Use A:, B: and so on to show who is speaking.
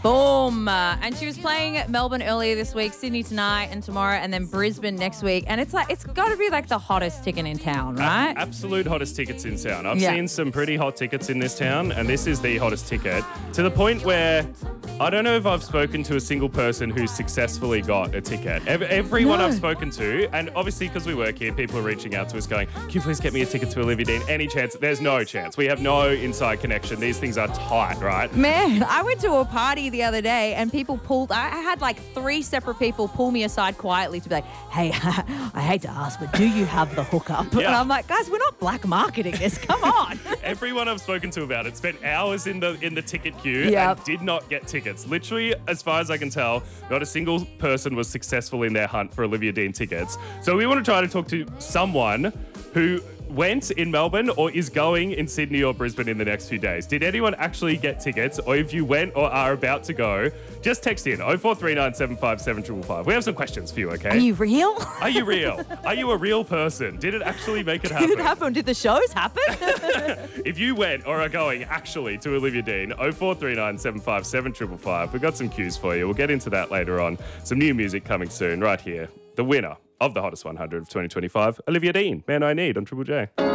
A: Boom. And she was playing Melbourne earlier this week, Sydney tonight and tomorrow, and then Brisbane next week. And it's got to be like the hottest ticket in town, right?
B: Absolute hottest tickets in town. I've seen some pretty hot tickets in this town, and this is the hottest ticket to the point where I don't know if I've spoken to a single person who's successfully got a ticket. Everyone I've spoken to, and obviously because we work here, people are reaching out to us going, can you please get me a ticket to Olivia Dean? Any chance? There's no chance. We have no inside connection. These things are tight, right?
A: Man, I went to a party the other day and people I had like 3 separate people pull me aside quietly to be like, hey, I hate to ask, but do you have the hookup?
B: Yeah.
A: And I'm like, guys, we're not black marketing this. Come on.
B: Everyone I've spoken to about it spent hours in the ticket queue and did not get tickets. Literally, as far as I can tell, not a single person was successful in their hunt for Olivia Dean tickets. So we want to try to talk to someone who went in Melbourne or is going in Sydney or Brisbane in the next few days. Did anyone actually get tickets? Or if you went or are about to go, just text in 0439 757 555. We have some questions for you, okay?
A: Are you real?
B: Are you real? Are you a real person? Did it actually make it happen?
A: Did it happen? Did the shows happen?
B: If you went or are going actually to Olivia Dean, 0439 757 555. We've got some cues for you. We'll get into that later on. Some new music coming soon right here. The winner of the Hottest 100 of 2025, Olivia Dean, Man I Need on Triple J.